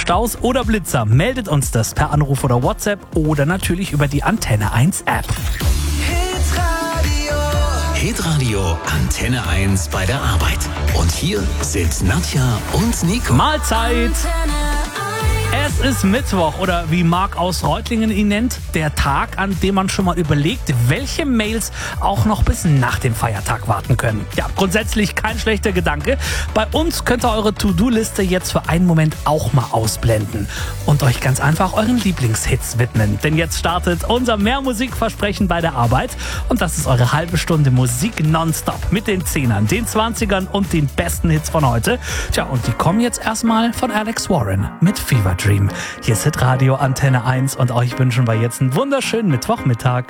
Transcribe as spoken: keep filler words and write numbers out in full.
Staus oder Blitzer? Meldet uns das per Anruf oder WhatsApp oder natürlich über die Antenne eins App. Hitradio Antenne eins bei der Arbeit. Und hier sind Nadja und Nico. Mahlzeit! Es ist Mittwoch oder wie Marc aus Reutlingen ihn nennt, der Tag, an dem man schon mal überlegt, welche Mails auch noch bis nach dem Feiertag warten können. Ja, grundsätzlich kein schlechter Gedanke. Bei uns könnt ihr eure To-Do-Liste jetzt für einen Moment auch mal ausblenden und euch ganz einfach euren Lieblingshits widmen. Denn jetzt startet unser Mehr-Musik-Versprechen bei der Arbeit und das ist eure halbe Stunde Musik nonstop mit den Zehnern, den Zwanzigern und den besten Hits von heute. Tja, und die kommen jetzt erstmal von Alex Warren mit Fever Dream. Hier ist Hitradio Antenne eins und euch wünschen wir jetzt einen wunderschönen Mittwochmittag.